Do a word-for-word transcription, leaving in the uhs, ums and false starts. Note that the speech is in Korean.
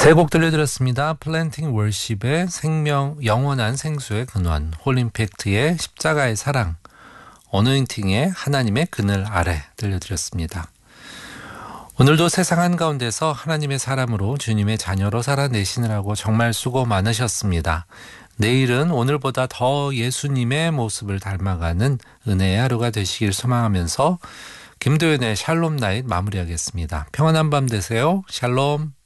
세 곡 들려드렸습니다. 플랜팅 월십의 생명, 영원한 생수의 근원, 홀임팩트의 십자가의 사랑, 어노인팅의 하나님의 그늘 아래 들려드렸습니다. 오늘도 세상 한가운데서 하나님의 사람으로 주님의 자녀로 살아내시느라고 정말 수고 많으셨습니다. 내일은 오늘보다 더 예수님의 모습을 닮아가는 은혜의 하루가 되시길 소망하면서 김도연의 샬롬 나잇 마무리하겠습니다. 평안한 밤 되세요. 샬롬.